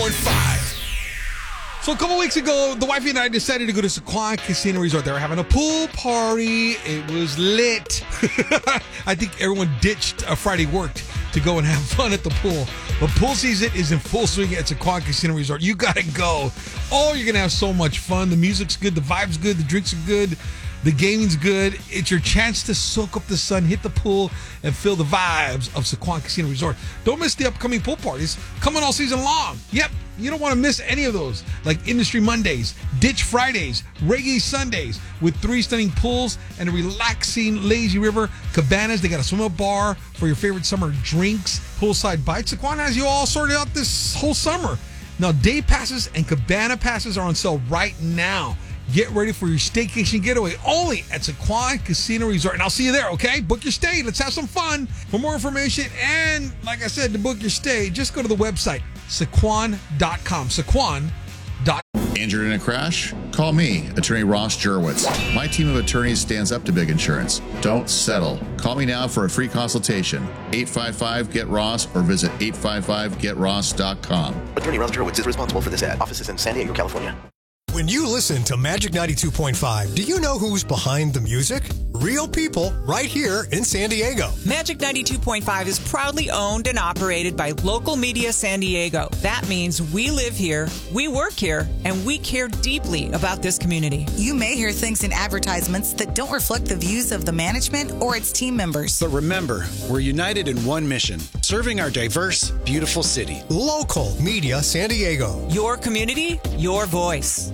92.5. So a couple weeks ago, the wifey and I decided to go to Sequoia Casino Resort. They were having a pool party. It was lit. I think everyone ditched a Friday work to go and have fun at the pool. But pool season is in full swing at Sequoia Casino Resort. You got to go. Oh, you're going to have so much fun. The music's good. The vibe's good. The drinks are good. The gaming's good. It's your chance to soak up the sun, hit the pool, and feel the vibes of Sequoia Casino Resort. Don't miss the upcoming pool parties coming all season long. Yep, you don't want to miss any of those, like Industry Mondays, Ditch Fridays, Reggae Sundays, with 3 stunning pools and a relaxing lazy river, cabanas. They got a swim-up bar for your favorite summer drinks, poolside bites. Sequoia has you all sorted out this whole summer. Now, day passes and cabana passes are on sale right now. Get ready for your staycation getaway only at Sequoia Casino Resort. And I'll see you there, okay? Book your stay. Let's have some fun. For more information and, like I said, to book your stay, just go to the website, Sequoia.com. Sequoia.com. Injured in a crash? Call me, Attorney Ross Jurwitz. My team of attorneys stands up to big insurance. Don't settle. Call me now for a free consultation. 855-GET-ROSS or visit 855-GetRoss.com. Attorney Ross Jurwitz is responsible for this ad. Office is in San Diego, California. When you listen to Magic 92.5, do you know who's behind the music? Real people right here in San Diego. Magic 92.5 is proudly owned and operated by Local Media San Diego. That means we live here, we work here, and we care deeply about this community. You may hear things in advertisements that don't reflect the views of the management or its team members. But remember, we're united in one mission, serving our diverse, beautiful city. Local Media San Diego. Your community, your voice.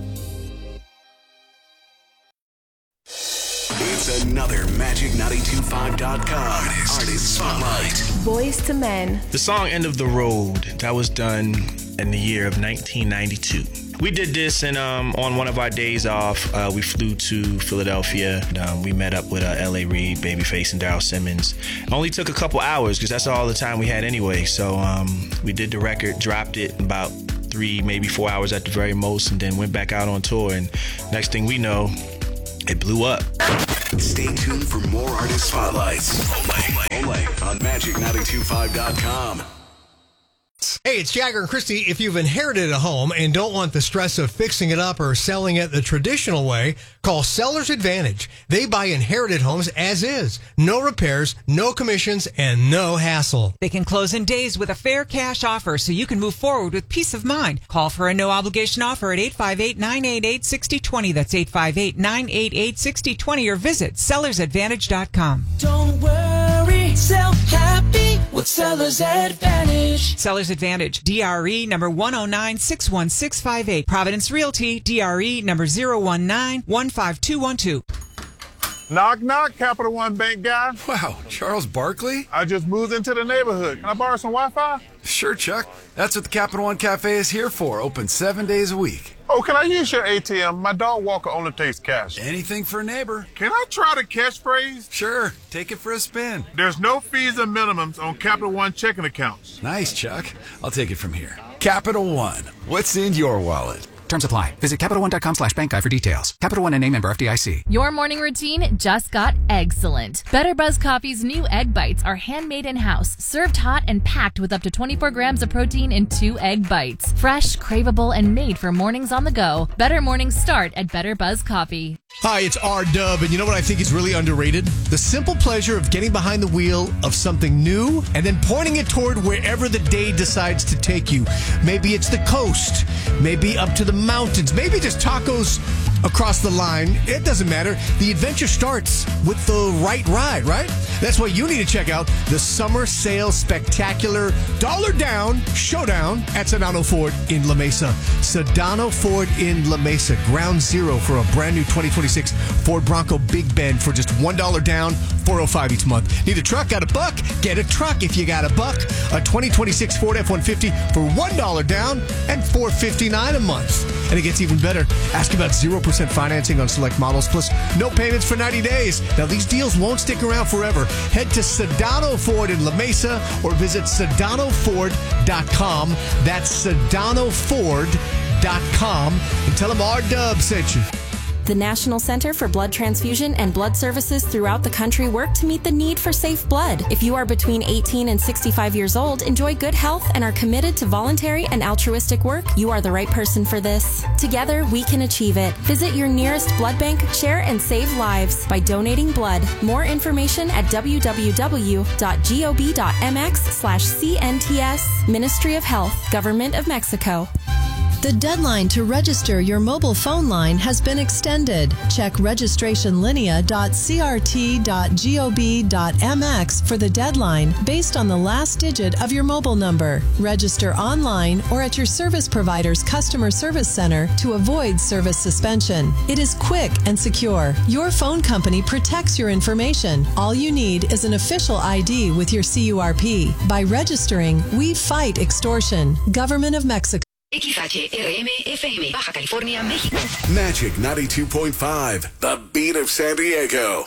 It's another Magic925.com Artist Spotlight. Boys II Men. The song End of the Road, that was done in the year of 1992. We did this and on one of our days off, we flew to Philadelphia. We met up with L.A. Reid, Babyface, and Daryl Simmons. It only took a couple hours because that's all the time we had anyway. So we did the record, dropped it in about 3, maybe 4 hours at the very most, and then went back out on tour. And next thing we know, it blew up. Stay tuned for more Artist Spotlights. Only on Magic925.com. Hey, it's Jagger and Christy. If you've inherited a home and don't want the stress of fixing it up or selling it the traditional way, call Seller's Advantage. They buy inherited homes as is. No repairs, no commissions, and no hassle. They can close in days with a fair cash offer so you can move forward with peace of mind. Call for a no-obligation offer at 858-988-6020. That's 858-988-6020 or visit sellersadvantage.com. Don't worry, sell happy with Seller's Advantage. Seller's Advantage, DRE number 109-61658. Providence Realty, DRE number 019-15212. Knock, knock, Capital One Bank guy. Wow, Charles Barkley? I just moved into the neighborhood. Can I borrow some Wi-Fi? Sure, Chuck. That's what the Capital One Cafe is here for. Open 7 days a week. Oh, can I use your ATM? My dog Walker only takes cash. Anything for a neighbor. Can I try the catchphrase? Sure. Take it for a spin. There's no fees and minimums on Capital One checking accounts. Nice, Chuck. I'll take it from here. Capital One. What's in your wallet? Terms apply. Visit CapitalOne.com/bankguide for details. Capital One and a member FDIC. Your morning routine just got excellent. Better Buzz Coffee's new Egg Bites are handmade in-house, served hot, and packed with up to 24 grams of protein in 2 egg bites. Fresh, craveable, and made for mornings on the go. Better mornings start at Better Buzz Coffee. Hi, it's R-Dub, and you know what I think is really underrated? The simple pleasure of getting behind the wheel of something new and then pointing it toward wherever the day decides to take you. Maybe it's the coast, maybe up to the mountains, maybe just tacos across the line. It doesn't matter. The adventure starts with the right ride, right? That's why you need to check out the Summer Sale Spectacular Dollar Down Showdown at Sedano Ford in La Mesa. Sedano Ford in La Mesa, ground zero for a brand new 2026 Ford Bronco Big Bend for just $1 down, $405 each month. Need a truck? Got a buck? Get a truck if you got a buck. A 2026 Ford F-150 for $1 down and $459 a month. And it gets even better. Ask about 0% financing on select models, plus no payments for 90 days. Now, these deals won't stick around forever. Head to Sedano Ford in La Mesa or visit SedanoFord.com. That's SedanoFord.com. And tell them R-Dub sent you. The National Center for Blood Transfusion and Blood Services throughout the country work to meet the need for safe blood. If you are between 18 and 65 years old, enjoy good health, and are committed to voluntary and altruistic work, you are the right person for this. Together, we can achieve it. Visit your nearest blood bank, share, and save lives by donating blood. More information at www.gov.mx/CNTS. Ministry of Health, Government of Mexico. The deadline to register your mobile phone line has been extended. Check registrationlinea.crt.gov.mx for the deadline based on the last digit of your mobile number. Register online or at your service provider's customer service center to avoid service suspension. It is quick and secure. Your phone company protects your information. All you need is an official ID with your CURP. By registering, we fight extortion. Government of Mexico. XHRM FM, Baja California, México. Magic 92.5, the beat of San Diego.